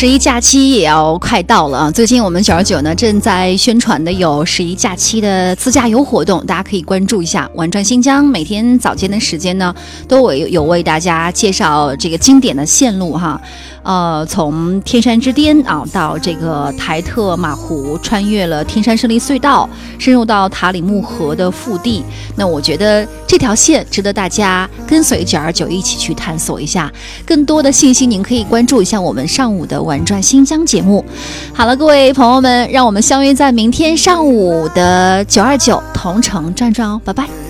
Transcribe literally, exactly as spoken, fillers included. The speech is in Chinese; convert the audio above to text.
十一假期也要快到了啊！最近我们九二九呢正在宣传的有十一假期的自驾游活动，大家可以关注一下。玩转新疆每天早间的时间呢，都有有为大家介绍这个经典的线路哈。呃，从天山之巅啊到这个台特马湖，穿越了天山胜利隧道，深入到塔里木河的腹地。那我觉得这条线值得大家跟随九二九一起去探索一下。更多的信息您可以关注一下我们上午的玩转新疆节目。好了，各位朋友们，让我们相约在明天上午的九二九同城转转哦，拜拜。